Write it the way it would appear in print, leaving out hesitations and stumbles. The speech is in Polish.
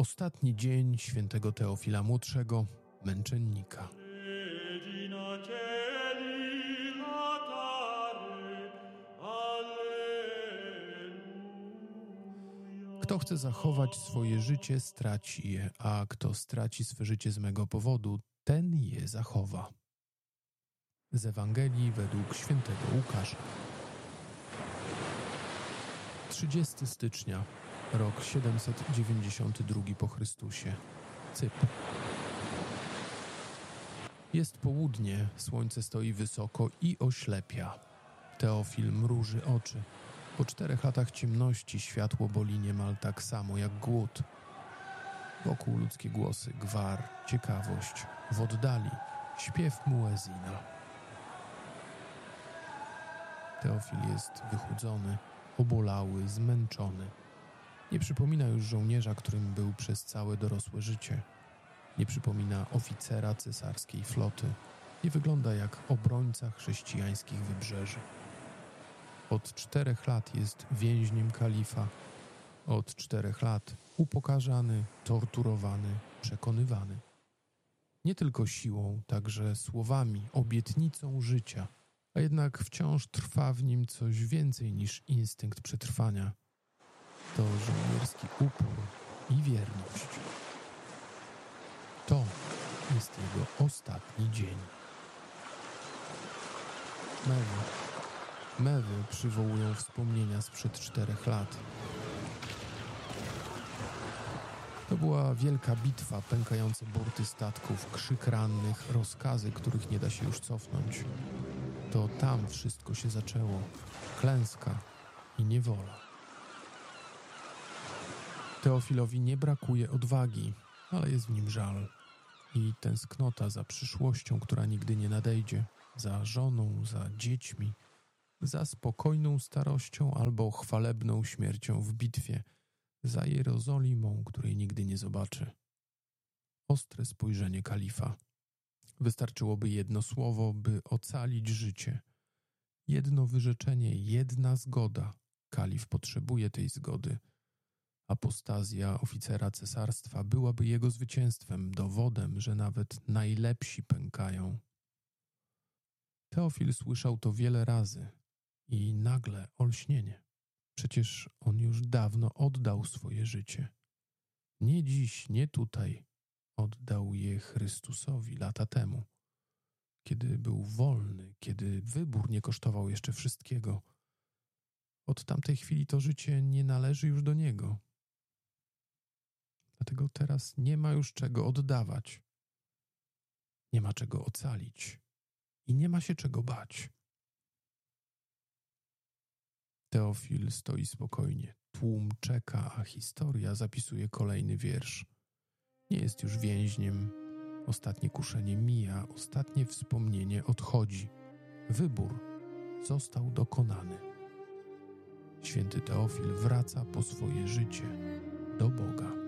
Ostatni dzień świętego Teofila Młodszego, męczennika. Kto chce zachować swoje życie, straci je, a kto straci swe życie z mego powodu, ten je zachowa. Z Ewangelii według świętego Łukasza. 30 stycznia, rok 792 po Chrystusie, Cypr. Jest południe, słońce stoi wysoko i oślepia. Teofil mruży oczy. Po 4 latach ciemności światło boli niemal tak samo jak głód. Wokół ludzkie głosy, gwar, ciekawość, w oddali śpiew muezina. Teofil jest wychudzony, obolały, zmęczony. Nie przypomina już żołnierza, którym był przez całe dorosłe życie. Nie przypomina oficera cesarskiej floty. Nie wygląda jak obrońca chrześcijańskich wybrzeży. Od 4 lat jest więźniem kalifa. Od 4 lat upokarzany, torturowany, przekonywany. Nie tylko siłą, także słowami, obietnicą życia, a jednak wciąż trwa w nim coś więcej niż instynkt przetrwania. To żołnierski upór i wierność. To jest jego ostatni dzień. Mewy przywołują wspomnienia sprzed 4 lat. To była wielka bitwa, pękające burty statków, krzyk rannych, rozkazy, których nie da się już cofnąć. To tam wszystko się zaczęło. Klęska i niewola. Teofilowi nie brakuje odwagi, ale jest w nim żal i tęsknota za przyszłością, która nigdy nie nadejdzie, za żoną, za dziećmi, za spokojną starością albo chwalebną śmiercią w bitwie, za Jerozolimą, której nigdy nie zobaczy. Ostre spojrzenie kalifa. Wystarczyłoby jedno słowo, by ocalić życie. Jedno wyrzeczenie, jedna zgoda. Kalif potrzebuje tej zgody. Apostazja oficera cesarstwa byłaby jego zwycięstwem, dowodem, że nawet najlepsi pękają. Teofil słyszał to wiele razy i nagle olśnienie. Przecież on już dawno oddał swoje życie. Nie dziś, nie tutaj. Oddał je Chrystusowi lata temu, kiedy był wolny, kiedy wybór nie kosztował jeszcze wszystkiego. Od tamtej chwili to życie nie należy już do niego. Dlatego teraz nie ma już czego oddawać. Nie ma czego ocalić i nie ma się czego bać. Teofil stoi spokojnie. Tłum czeka, a historia zapisuje kolejny wiersz. Nie jest już więźniem. Ostatnie kuszenie mija, ostatnie wspomnienie odchodzi. Wybór został dokonany. Święty Teofil wraca po swoje życie do Boga.